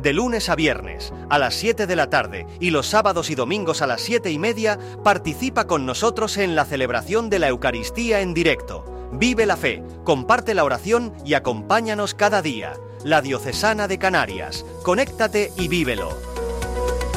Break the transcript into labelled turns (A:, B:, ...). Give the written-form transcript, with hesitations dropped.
A: De lunes a viernes, a las 7 de la tarde y los sábados y domingos a las 7:30, participa con nosotros en la celebración de la Eucaristía en directo. Vive la fe, comparte la oración y acompáñanos cada día. La Diocesana de Canarias. Conéctate y vívelo.